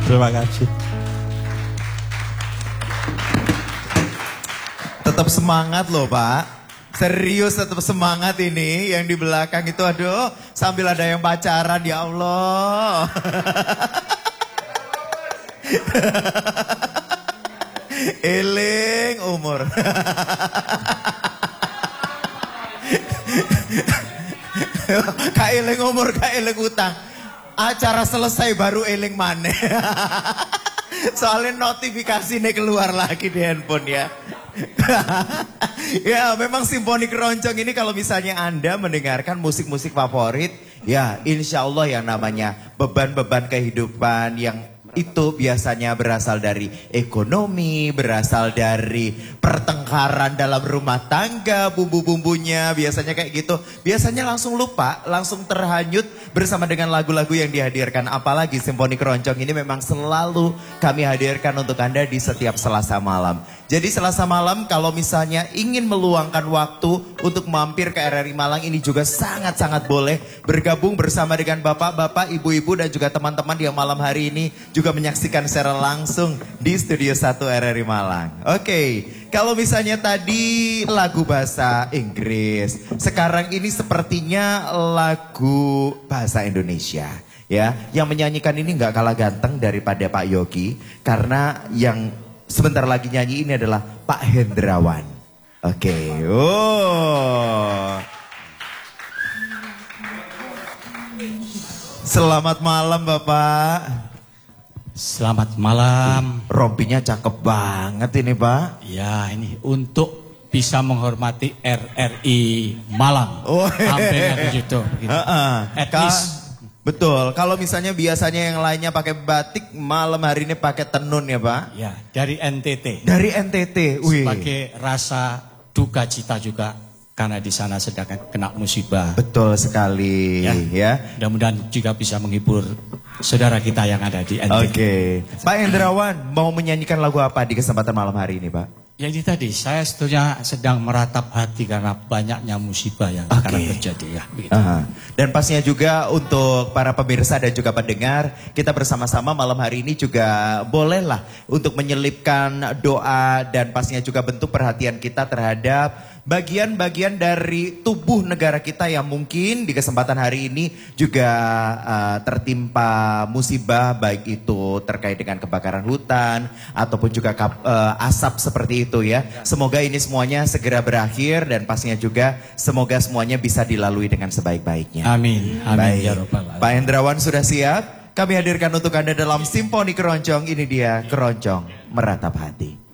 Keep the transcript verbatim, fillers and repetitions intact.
Terima kasih. Tetap semangat loh Pak. Serius tetap semangat ini. Yang di belakang itu aduh sambil ada yang pacaran ya Allah. Eling umur. Kak eling umur, kak eling utang. Acara selesai baru eling maneh. Soalnya notifikasi nih keluar lagi di handphone ya. Ya memang Simfoni Keroncong ini kalau misalnya Anda mendengarkan musik-musik favorit, ya insya Allah yang namanya beban-beban kehidupan yang itu biasanya berasal dari ekonomi, berasal dari pertengkaran dalam rumah tangga, bumbu-bumbunya biasanya kayak gitu. Biasanya langsung lupa, langsung terhanyut bersama dengan lagu-lagu yang dihadirkan. Apalagi Simfoni Keroncong ini memang selalu kami hadirkan untuk Anda di setiap Selasa malam. Jadi Selasa malam kalau misalnya ingin meluangkan waktu untuk mampir ke R R I Malang ini juga sangat-sangat boleh bergabung bersama dengan bapak-bapak, ibu-ibu dan juga teman-teman yang malam hari ini juga menyaksikan secara langsung di Studio satu R R I Malang. Oke, kalau misalnya tadi lagu bahasa Inggris, sekarang ini sepertinya lagu bahasa Indonesia. Ya, yang menyanyikan ini nggak kalah ganteng daripada Pak Yogi karena yang sebentar lagi nyanyi ini adalah Pak Hendrawan. Oke, okay. Oh. Selamat malam Bapak. Selamat malam. Rompinya cakep banget ini Pak. Ya ini untuk bisa menghormati R R I Malang. Oh, sampai ke situ. Uh -uh. Etnis. Betul, kalau misalnya biasanya yang lainnya pakai batik, malam hari ini pakai tenun ya Pak? Ya, dari N T T. Dari N T T, wih. Sebagai rasa duka cita juga, karena di sana sedang kena musibah. Betul sekali, ya. ya. Mudah-mudahan juga bisa menghibur saudara kita yang ada di N T T. Oke, okay. Pak Hendrawan mau menyanyikan lagu apa di kesempatan malam hari ini Pak? Ya ini tadi, saya sebetulnya sedang meratap hati karena banyaknya musibah yang okay. akan terjadi ya. Uh -huh. Dan pastinya juga untuk para pemirsa dan juga pendengar, kita bersama-sama malam hari ini juga bolehlah untuk menyelipkan doa dan pastinya juga bentuk perhatian kita terhadap bagian-bagian dari tubuh negara kita yang mungkin di kesempatan hari ini juga uh, tertimpa musibah, baik itu terkait dengan kebakaran hutan ataupun juga uh, asap seperti itu ya. Semoga ini semuanya segera berakhir dan pastinya juga semoga semuanya bisa dilalui dengan sebaik-baiknya. Amin. Amin. Baik. Ya Rabbal Alamin. Pak Hendrawan sudah siap? Kami hadirkan untuk Anda dalam Simfoni Keroncong. Ini dia Keroncong Meratap Hati.